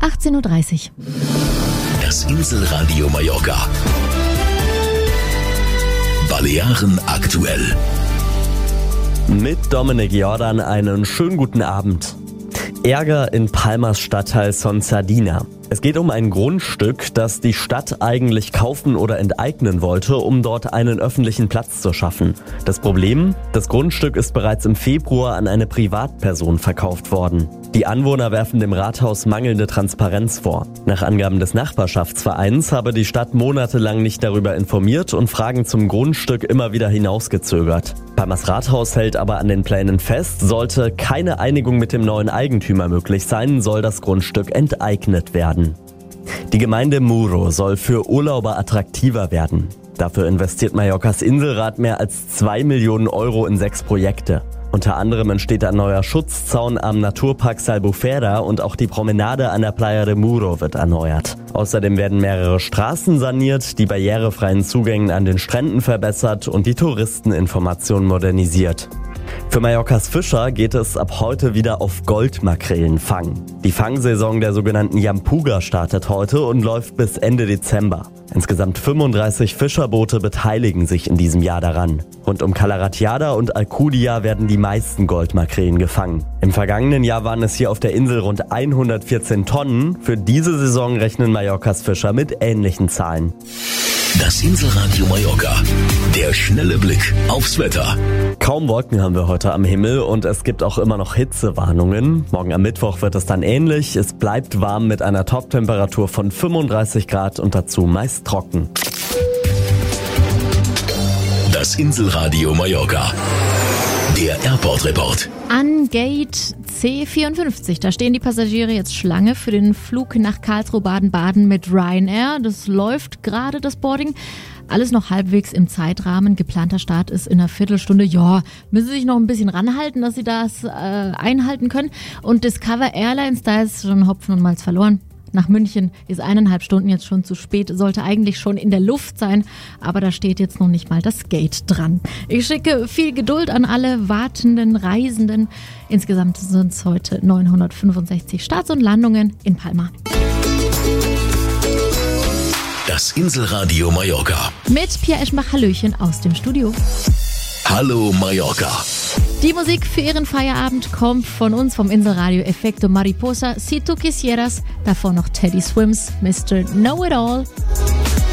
18.30 Uhr. Das Inselradio Mallorca. Balearen aktuell. Mit Dominik Jordan einen schönen guten Abend. Ärger in Palmas Stadtteil Son Sardina. Es geht um ein Grundstück, das die Stadt eigentlich kaufen oder enteignen wollte, um dort einen öffentlichen Platz zu schaffen. Das Problem? Das Grundstück ist bereits im Februar an eine Privatperson verkauft worden. Die Anwohner werfen dem Rathaus mangelnde Transparenz vor. Nach Angaben des Nachbarschaftsvereins habe die Stadt monatelang nicht darüber informiert und Fragen zum Grundstück immer wieder hinausgezögert. Palmas Rathaus hält aber an den Plänen fest, sollte keine Einigung mit dem neuen Eigentümer möglich sein, soll das Grundstück enteignet werden. Die Gemeinde Muro soll für Urlauber attraktiver werden. Dafür investiert Mallorcas Inselrat mehr als 2 Millionen Euro in 6 Projekte. Unter anderem entsteht ein neuer Schutzzaun am Naturpark Salbufera und auch die Promenade an der Playa de Muro wird erneuert. Außerdem werden mehrere Straßen saniert, die barrierefreien Zugängen an den Stränden verbessert und die Touristeninformation modernisiert. Für Mallorcas Fischer geht es ab heute wieder auf Goldmakrelenfang. Die Fangsaison der sogenannten Yampuga startet heute und läuft bis Ende Dezember. Insgesamt 35 Fischerboote beteiligen sich in diesem Jahr daran. Rund um Calaratiada und Alcudia werden die meisten Goldmakrelen gefangen. Im vergangenen Jahr waren es hier auf der Insel rund 114 Tonnen. Für diese Saison rechnen Mallorcas Fischer mit ähnlichen Zahlen. Das Inselradio Mallorca. Der schnelle Blick aufs Wetter. Kaum Wolken haben wir heute am Himmel und es gibt auch immer noch Hitzewarnungen. Morgen am Mittwoch wird es dann ähnlich. Es bleibt warm mit einer Toptemperatur von 35 Grad und dazu meist trocken. Das Inselradio Mallorca. Der Airport Report. An Gate C54, da stehen die Passagiere jetzt Schlange für den Flug nach Karlsruhe Baden-Baden mit Ryanair. Das läuft gerade, das Boarding. Alles noch halbwegs im Zeitrahmen. Geplanter Start ist in einer Viertelstunde. Ja, müssen Sie sich noch ein bisschen ranhalten, dass Sie das einhalten können. Und Discover Airlines, da ist schon Hopfen und Malz verloren. Nach München ist 1,5 Stunden jetzt schon zu spät, sollte eigentlich schon in der Luft sein, aber da steht jetzt noch nicht mal das Gate dran. Ich schicke viel Geduld an alle wartenden Reisenden. Insgesamt sind es heute 965 Starts und Landungen in Palma. Das Inselradio Mallorca. Mit Pia Eschenbach, Hallöchen aus dem Studio. Hallo Mallorca. Die Musik für Ihren Feierabend kommt von uns, vom Inselradio Efecto Mariposa, Si Tu Quisieras, davor noch Teddy Swims, Mr. Know It All.